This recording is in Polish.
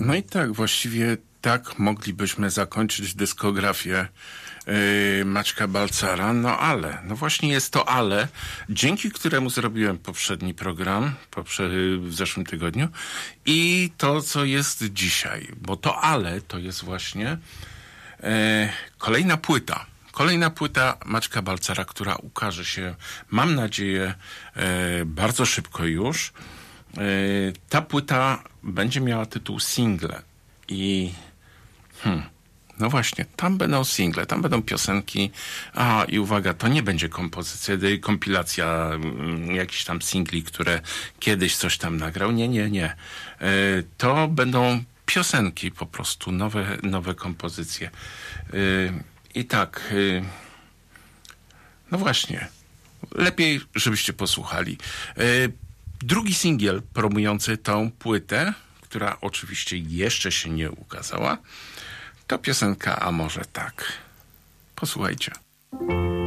No i tak, właściwie tak moglibyśmy zakończyć dyskografię Maćka Balcara, no właśnie jest to ale, dzięki któremu zrobiłem poprzedni program w zeszłym tygodniu i to, co jest dzisiaj, bo to ale to jest właśnie kolejna płyta Maćka Balcara, która ukaże się, mam nadzieję, bardzo szybko już. Ta płyta będzie miała tytuł Single i no właśnie, tam będą single, tam będą piosenki. I uwaga, to nie będzie kompilacja jakichś tam singli, które kiedyś coś tam nagrał. Nie. To będą piosenki po prostu, nowe kompozycje. I tak, no właśnie, lepiej, żebyście posłuchali. Drugi singiel promujący tą płytę, która oczywiście jeszcze się nie ukazała, to piosenka A może tak. Posłuchajcie.